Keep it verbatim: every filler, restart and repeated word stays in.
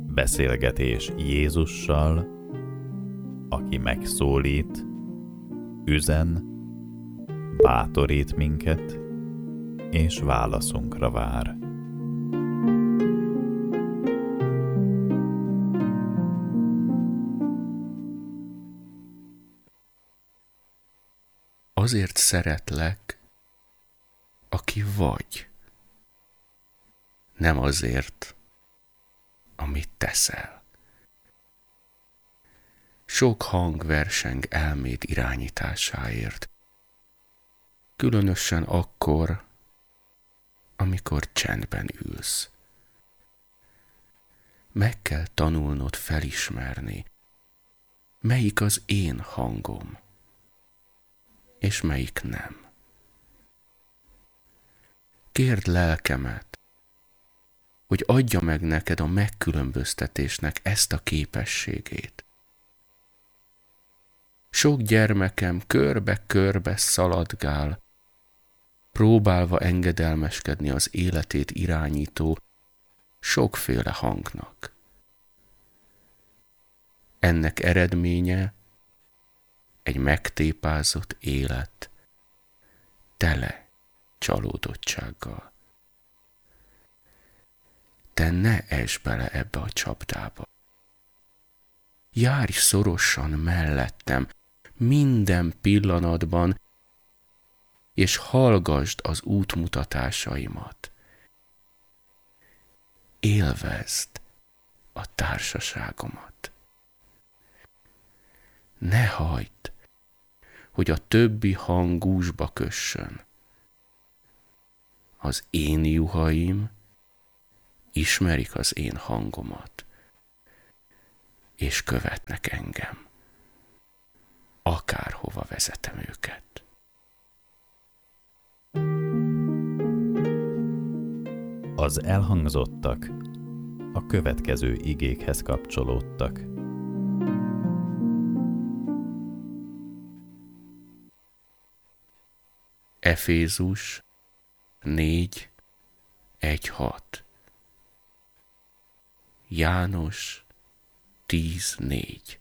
Beszélgetés Jézussal, aki megszólít, üzen, bátorít minket, és válaszunkra vár. Azért szeretlek, aki vagy, nem azért, amit teszel. Sok hang verseng elméd irányításáért, különösen akkor, amikor csendben ülsz. Meg kell tanulnod felismerni, melyik az én hangom, és melyik nem. Kérd lelkemet, hogy adja meg neked a megkülönböztetésnek ezt a képességét. Sok gyermekem körbe-körbe szaladgál, próbálva engedelmeskedni az életét irányító sokféle hangnak. Ennek eredménye egy megtépázott élet, tele csalódottsággal. Te ne esd bele ebbe a csapdába. Járj szorosan mellettem minden pillanatban, és hallgasd az útmutatásaimat. Élvezd a társaságomat. Ne hagyd, hogy a többi hang gúzsba kössön. Az én juhaim ismerik az én hangomat, és követnek engem, akárhova vezetem őket. Az elhangzottak a következő igékhez kapcsolódtak. Efézus négy egy hat, János tíz négy.